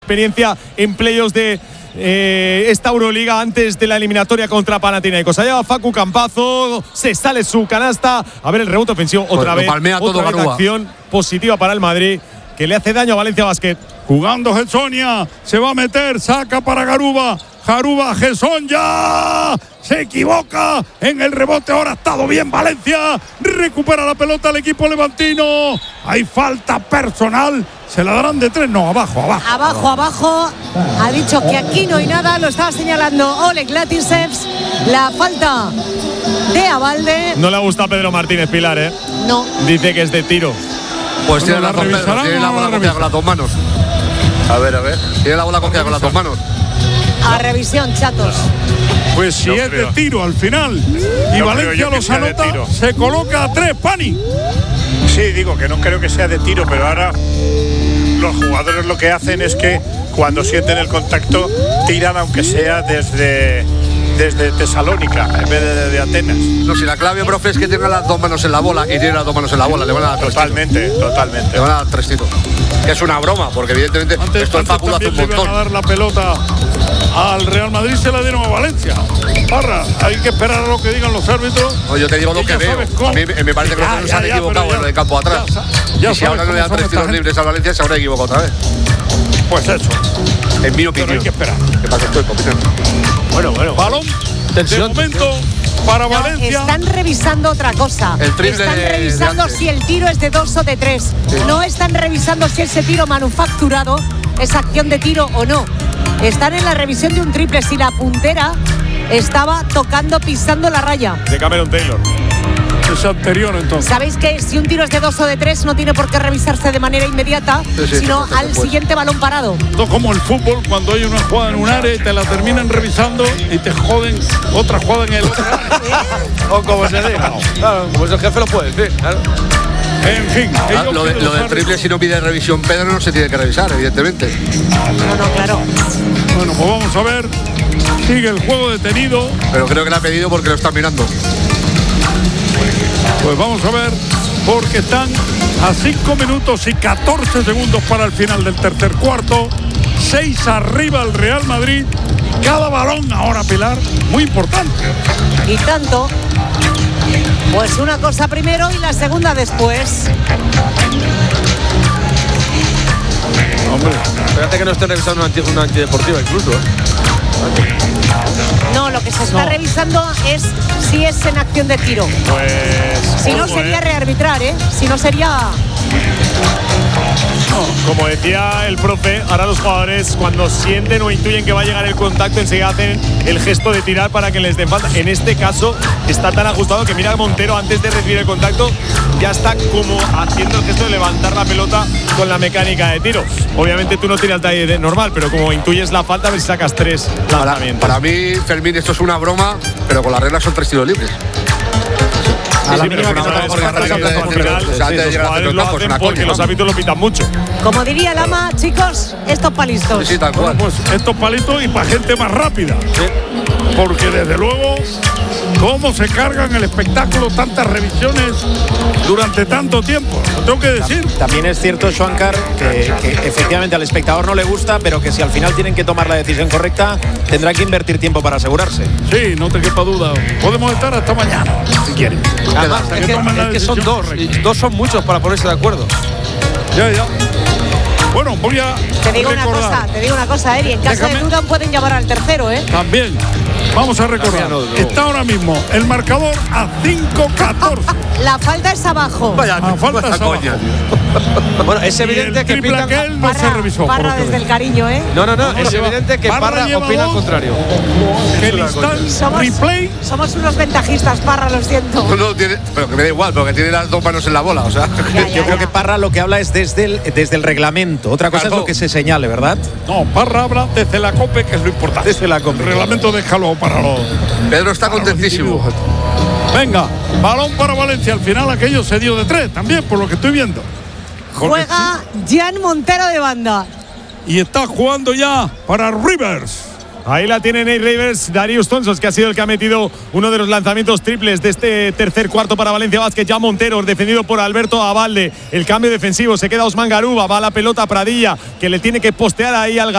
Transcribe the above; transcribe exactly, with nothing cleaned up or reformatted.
experiencia en playoffs de eh, esta Euroliga antes de la eliminatoria contra Panathinaikos. Allá va Facu Campazo, se sale su canasta. A ver el rebote ofensivo otra pues vez. Otra vez acción positiva para el Madrid, que le hace daño a Valencia Basket. Jugando Gessonia, se va a meter, saca para Garuba. Garuba, Gesson ya se equivoca en el rebote. Ahora ha estado bien Valencia. Recupera la pelota el equipo levantino. Hay falta personal. ¿Se la darán de tres? No, abajo, abajo. Abajo, abajo. Ha dicho que aquí no hay nada. Lo estaba señalando Oleg Latisevs. La falta de Abalde. No le gusta a Pedro Martínez Pilar, ¿eh? No. Dice que es de tiro. Pues tiene la, Pedro, tiene la bola cogida con las dos manos. A ver, a ver. Tiene la bola cogida con las dos manos. A revisión, chatos. Pues si no es creo. de tiro al final y no Valencia los anota, se coloca a tres, Pani. Sí, digo que no creo que sea de tiro, pero ahora los jugadores lo que hacen es que cuando sienten el contacto tiran aunque sea desde desde Tesalónica en vez de, de, de Atenas. No, si la clave, profe, es que tenga las dos manos en la bola y tiene las dos manos en la bola, le van a dar tres Totalmente, tiros. totalmente. Le van a dar tres tiros. Que es una broma, porque evidentemente antes, esto el Facu hace un montón. Le van a dar la pelota al Real Madrid, se la dieron a Valencia. Parra, hay que esperar a lo que digan los árbitros. No, yo te digo lo que veo. A mí me parece que ya, los ya, se han ya, equivocado en el campo atrás. Ya, ya y si ahora no le dan tres tiros libres a Valencia, se habrá equivocado otra vez. Pues eso. En mi opinión. Pero hay que esperar. ¿Qué pasa? Estoy copiando. Bueno, bueno. Balón. Tensión. De momento para no, Valencia. Están revisando otra cosa. El triple están de, revisando de si el tiro es de dos o de tres. Sí. No están revisando si ese tiro manufacturado es acción de tiro o no. Están en la revisión de un triple si la puntera estaba tocando, pisando la raya. De Cameron Taylor. Es anterior, entonces. Sabéis que si un tiro es de dos o de tres no tiene por qué revisarse de manera inmediata, sí, sí, sino sí, sí, al siguiente balón parado. Esto es como el fútbol, cuando hay una jugada en un área y te la terminan revisando y te joden otra jugada en el otro área. ¿Eh? O como se diga. Claro, como es el jefe lo puede decir, claro. En fin, ah, lo, de, lo del triple, si no pide revisión Pedro, no se tiene que revisar, evidentemente. No, no, claro. Bueno, pues vamos a ver. Sigue el juego detenido. Pero creo que lo ha pedido porque lo está mirando. Pues vamos a ver, porque están a cinco minutos y catorce segundos para el final del tercer cuarto. seis arriba el Real Madrid. Cada balón ahora, Pilar, muy importante. Y tanto. Pues una cosa primero y la segunda después. Hombre, espérate que no esté revisando una, anti, una antideportiva incluso, ¿eh? No, lo que se está no. revisando es si es en acción de tiro. Pues. Si no sería rearbitrar, ¿eh? Si no sería. Como decía el profe, ahora los jugadores cuando sienten o intuyen que va a llegar el contacto enseguida hacen el gesto de tirar para que les den falta. En este caso está tan ajustado que mira Montero antes de recibir el contacto ya está como haciendo el gesto de levantar la pelota con la mecánica de tiro. Obviamente tú no tiras de ahí de normal, pero como intuyes la falta a ver si sacas tres lanzamientos. Para, para mí, Fermín, esto es una broma, pero con las reglas son tres tiros libres. A la mínima que porque los árbitros lo pitan mucho. Como diría Lama, chicos, estos palitos. Sí, tal cual. Pues estos palitos y para gente más rápida. Sí. Porque desde luego, cómo se cargan el espectáculo tantas revisiones durante tanto tiempo. Lo tengo que decir. También es cierto, Schwankar, que, que efectivamente al espectador no le gusta, pero que si al final tienen que tomar la decisión correcta, tendrá que invertir tiempo para asegurarse. Sí, no te quepa duda. Podemos estar hasta mañana, si quieren. Además, es que, es que son dos, y dos son muchos para ponerse de acuerdo. Ya, ya. Bueno, voy a Te digo recordar. una cosa, te digo una cosa, Eri, en caso Déjame. de duda pueden llamar al tercero, ¿eh? También. Vamos a recordar. No, no. Está ahora mismo el marcador a cinco catorce. La falta es abajo. Vaya, la falta es abajo. Bueno, es eviente que pita aquel no Parra, se revisó. Parra desde el cariño, ¿eh? No, no, no, es evidente que Parra, Parra opina al contrario. Que el instant somos, replay. Somos unos ventajistas, Parra, lo siento. No, no, tiene, pero que me da igual, porque tiene las dos manos en la bola, o sea. Ya, ya, Yo ya. creo que Parra lo que habla es desde el, desde el reglamento. Otra cosa claro. es lo que se señale, ¿verdad? No, Parra habla desde la COPE, que es lo importante. Desde la COPE. El reglamento déjalo para los. Pedro está contentísimo. Venga, balón para Valencia. Al final aquello se dio de tres también, por lo que estoy viendo. Juega Jan Montero de banda. Y está jugando ya para Rivers. Ahí la tiene Nate Rivers, Darius Thompson, que ha sido el que ha metido uno de los lanzamientos triples de este tercer cuarto para Valencia Basket. Ya Montero, defendido por Alberto Abalde. El cambio defensivo, se queda Osman Garuba, va la pelota a Pradilla, que le tiene que postear ahí al